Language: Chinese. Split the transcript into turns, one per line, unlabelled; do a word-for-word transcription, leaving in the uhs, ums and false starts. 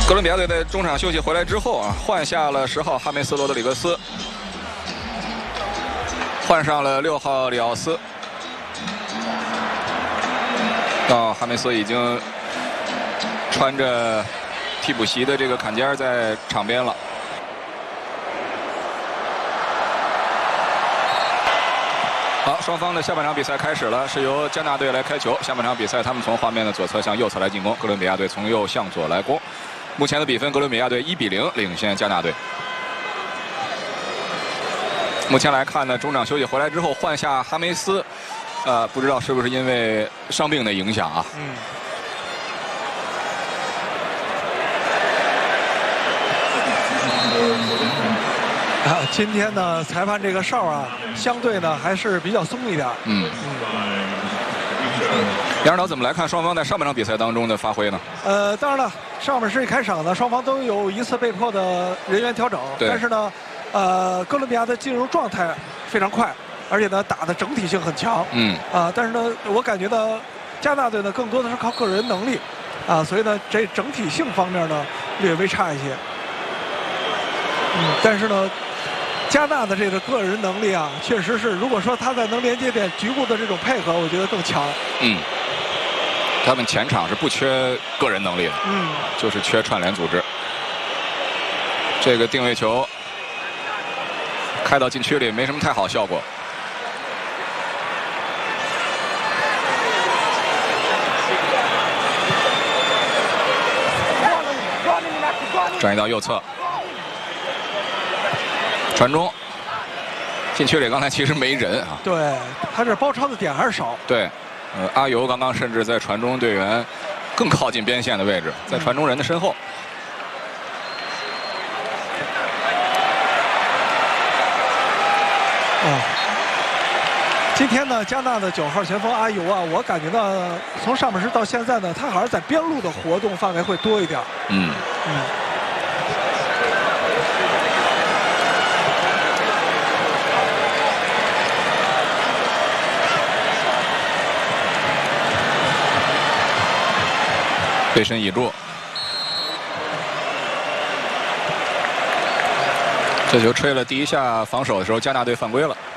哥伦比亚队在中场休息回来之后啊，换下了十号哈梅斯·罗德里格斯，换上了六号里奥斯。到哈梅斯已经穿着替补席的这个坎肩在场边了。好，双方的下半场比赛开始了，是由加纳队来开球。下半场比赛，他们从画面的左侧向右侧来进攻，哥伦比亚队从右向左来攻。目前的比分，哥伦比亚队一比零领先加纳队。目前来看呢，中场休息回来之后换下哈梅斯，呃，不知道是不是因为伤病的影响啊？嗯。
啊，今天呢，裁判这个哨啊，相对呢还是比较松一点。嗯。
杨指导怎么来看双方在上半场比赛当中的发挥呢？
呃，当然了，上半时一开场呢，双方都有一次被迫的人员调整，但是呢，呃，哥伦比亚的进入状态非常快，而且呢，打的整体性很强。嗯。啊，但是呢，我感觉到加纳队呢更多的是靠个人能力，啊，所以呢，这整体性方面呢略微差一些。嗯，但是呢。加纳的这个个人能力啊，确实是，如果说他在能连接点局部的这种配合，我觉得更强。嗯，
他们前场是不缺个人能力的，嗯，就是缺串联组织。这个定位球开到禁区里没什么太好效果。转移到右侧。传中，禁区里刚才其实没人啊。
对，他这包抄的点还是少。
对，呃，阿尤刚刚甚至在传中队员更靠近边线的位置，在传中人的身后。
哦，今天呢，加纳的九号前锋阿尤啊，我感觉到从上半时到现在呢，他好像在边路的活动范围会多一点。嗯嗯。
背身倚住，这球吹了第一下防守的时候，加纳队犯规了。